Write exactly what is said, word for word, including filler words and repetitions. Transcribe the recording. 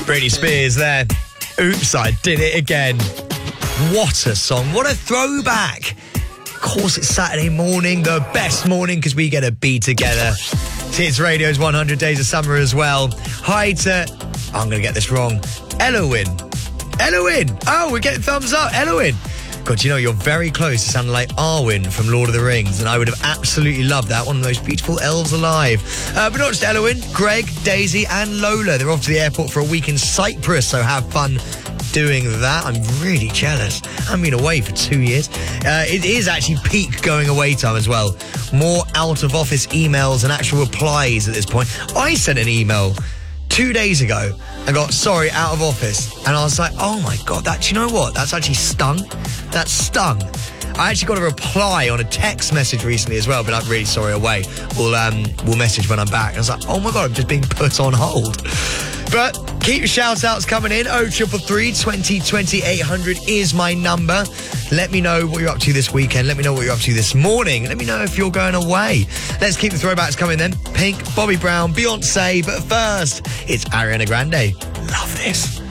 Britney Spears there. Oops, I did it again. What a song. What a throwback. Of course, it's Saturday morning, the best morning because we get to be together. It's Radio's one hundred Days of Summer as well. Hi to, I'm going to get this wrong, Elowin. Elowin. Oh, we're getting thumbs up. Elowin. God, you know, you're very close to sounding like Arwen from Lord of the Rings, and I would have absolutely loved that. One of the most beautiful elves alive. Uh, but not just Elowin, Greg, Daisy and Lola. They're off to the airport for a week in Cyprus, so have fun doing that. I'm really jealous. I haven't been away for two years. Uh, it is actually peak going away time as well. More out-of-office emails and actual replies at this point. I sent an email two days ago and got, sorry, out of office. And I was like, oh my God, that, do you know what? That's actually stung. That stung. I actually got a reply on a text message recently as well, but I'm really sorry, away. We'll, um, we'll message when I'm back. I was like, oh my God, I'm just being put on hold. But keep your shout-outs coming in. oh triple three, twenty, twenty, eight hundred is my number. Let me know what you're up to this weekend. Let me know what you're up to this morning. Let me know if you're going away. Let's keep the throwbacks coming then. Pink, Bobby Brown, Beyonce. But first, it's Ariana Grande. Love this.